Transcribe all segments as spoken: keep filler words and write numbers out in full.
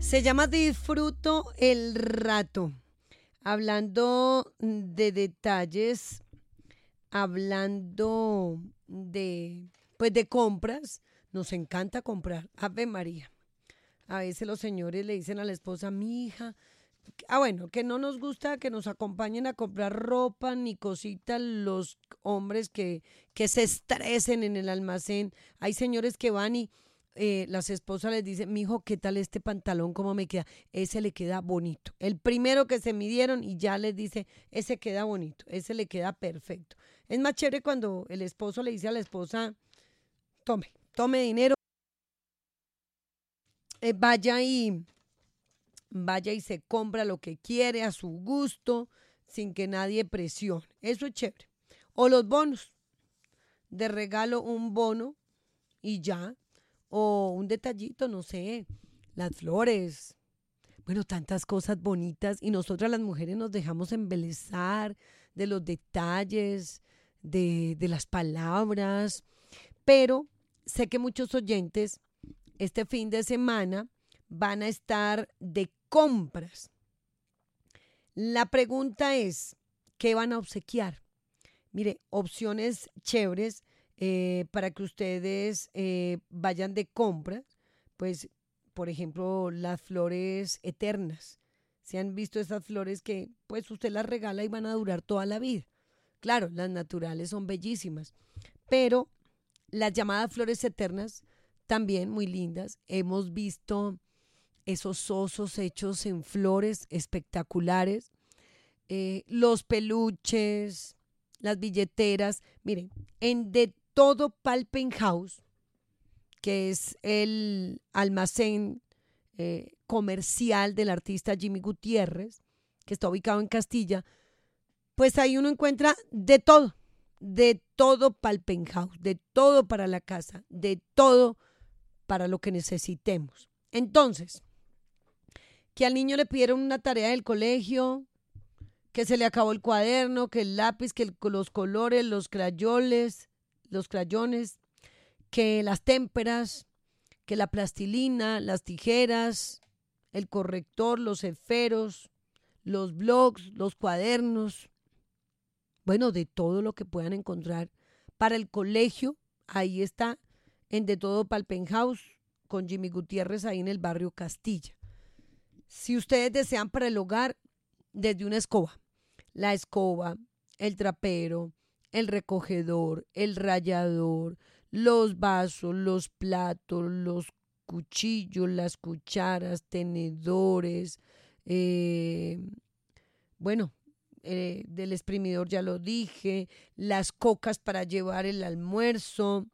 Se llama Disfruto el rato. Hablando de detalles, hablando de, pues de compras, nos encanta comprar. Ave María. A veces los señores le dicen a la esposa, mi hija, ah, bueno, que no nos gusta que nos acompañen a comprar ropa ni cositas los hombres que, que se estresen en el almacén. Hay señores que van y eh, las esposas les dicen, mi hijo, ¿qué tal este pantalón? ¿Cómo me queda? Ese le queda bonito. El primero que se midieron y ya les dice, ese queda bonito, ese le queda perfecto. Es más chévere cuando el esposo le dice a la esposa, tome, tome dinero, eh, vaya y vaya y se compra lo que quiere a su gusto, sin que nadie presione. Eso es chévere. O los bonos, de regalo un bono y ya. O un detallito, no sé, las flores. Bueno, tantas cosas bonitas. Y nosotras las mujeres nos dejamos embelezar de los detalles, de, de las palabras. Pero sé que muchos oyentes este fin de semana van a estar de compras. La pregunta es, ¿qué van a obsequiar? Mire, opciones chéveres eh, para que ustedes eh, vayan de compras, pues, por ejemplo, las flores eternas. ¿Se han visto esas flores que, pues, usted las regala y van a durar toda la vida? Claro, las naturales son bellísimas, pero las llamadas flores eternas también muy lindas. Hemos visto esos osos hechos en flores espectaculares, eh, los peluches, las billeteras. Miren, en De Todo Palpen House, que es el almacén eh, comercial del artista Jimmy Gutiérrez, que está ubicado en Castilla, pues ahí uno encuentra de todo, de todo Palpen House, de todo para la casa, de todo para lo que necesitemos. Entonces, que al niño le pidieron una tarea del colegio, que se le acabó el cuaderno, que el lápiz, que el- los colores, los crayoles, los crayones, que las témperas, que la plastilina, las tijeras, el corrector, los esferos, los blocs, los cuadernos, bueno, de todo lo que puedan encontrar para el colegio. Ahí está, en De Todo Palpen House, con Jimmy Gutiérrez, ahí en el barrio Castilla. Si ustedes desean para el hogar, desde una escoba, la escoba, el trapero, el recogedor, el rallador, los vasos, los platos, los cuchillos, las cucharas, tenedores, eh, bueno, eh, del exprimidor ya lo dije, las cocas para llevar el almuerzo,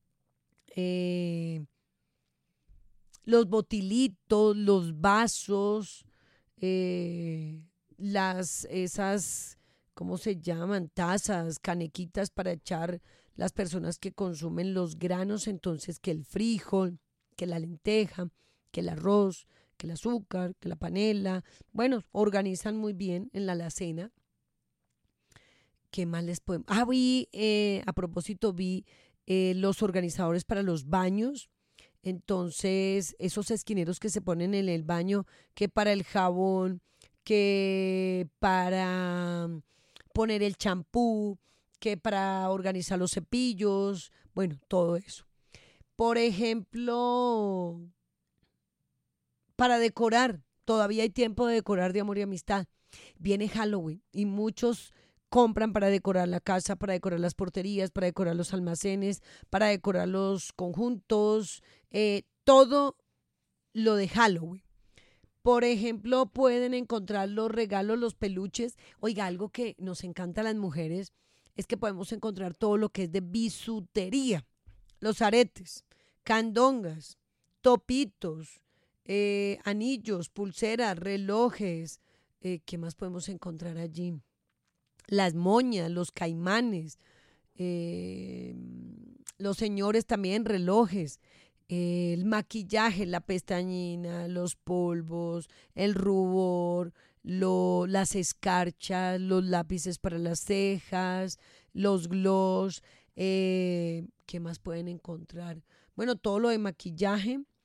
eh, los botilitos, los vasos, eh, las, esas, ¿cómo se llaman? Tazas, canequitas para echar las personas que consumen los granos, entonces que el frijol, que la lenteja, que el arroz, que el azúcar, que la panela. Bueno, organizan muy bien en la alacena. ¿Qué más les podemos? Ah, vi, eh, a propósito, vi eh, los organizadores para los baños. Entonces, esos esquineros que se ponen en el baño, que para el jabón, que para poner el champú, que para organizar los cepillos, bueno, todo eso. Por ejemplo, para decorar, todavía hay tiempo de decorar de amor y amistad. Viene Halloween y muchos compran para decorar la casa, para decorar las porterías, para decorar los almacenes, para decorar los conjuntos, eh, todo lo de Halloween. Por ejemplo, pueden encontrar los regalos, los peluches. Oiga, algo que nos encanta a las mujeres es que podemos encontrar todo lo que es de bisutería, los aretes, candongas, topitos, eh, anillos, pulseras, relojes. Eh, ¿qué más podemos encontrar allí? Las moñas, los caimanes, eh, los señores también, relojes, eh, el maquillaje, la pestañina, los polvos, el rubor, lo, las escarchas, los lápices para las cejas, los gloss, eh, ¿qué más pueden encontrar? Bueno, todo lo de maquillaje,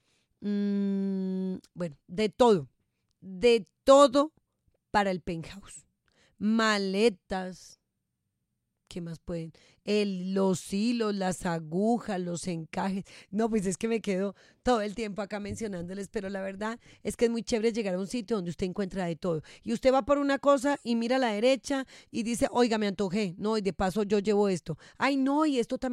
Mm, bueno, de todo, de todo para el penthouse. Maletas, ¿qué más pueden? El, los hilos, las agujas, los encajes. No, pues es que me quedo todo el tiempo acá mencionándoles, pero la verdad es que es muy chévere llegar a un sitio donde usted encuentra de todo. Y usted va por una cosa y mira a la derecha y dice, oiga, me antojé. No, y de paso yo llevo esto. Ay, no, y esto también